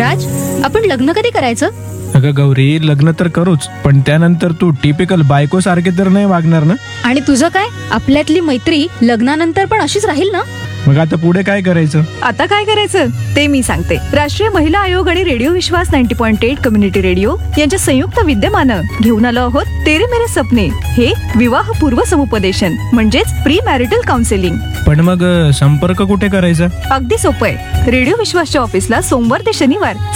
राज, आपण लग्न कधी करायचं? अगं गौरी, लग्न तर करूच, पण त्यानंतर तू टिपिकल बायको सारखे तर नाही वागणार ना? आणि तुझं काय? आपल्यातली मैत्री लग्नानंतर पण अशीच राहील ना? मग आता पुढे काय करायचं? आता काय करायचं ते मी सांगते. राष्ट्रीय महिला आयोग आणि रेडिओ विश्वास 90.8 कम्युनिटी रेडिओ यांच्या संयुक्त विद्यमानं घेऊन आलो आहोत तेरे मेरे सपने, हे विवाह पूर्व समुपदेशन म्हणजेच प्री मॅरिटल काउन्सिलिंग. पण मग संपर्क कुठे करायचा? अगदी सोपं आहे. रेडिओ विश्वासच्या ऑफिसला सोमवार ते शनिवार